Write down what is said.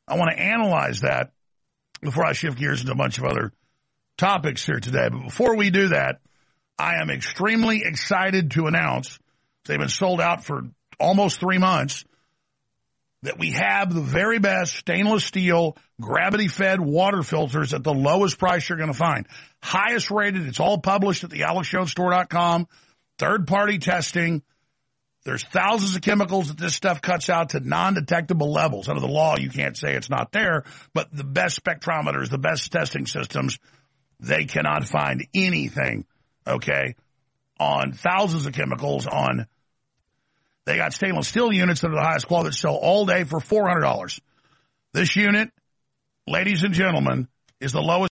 I want to analyze that before I shift gears into a bunch of other topics here today. But before we do that, I am extremely excited to announce, they've been sold out for almost 3 months, that we have the very best stainless steel, gravity-fed water filters at the lowest price you're going to find. Highest rated. It's all published at the AlexJonesStore.com. Third-party testing. There's thousands of chemicals that this stuff cuts out to non-detectable levels. Under the law, you can't say it's not there, but the best spectrometers, the best testing systems, they cannot find anything, okay, on thousands of chemicals on. They got stainless steel units that are the highest quality that sell all day for $400. This unit, ladies and gentlemen, is the lowest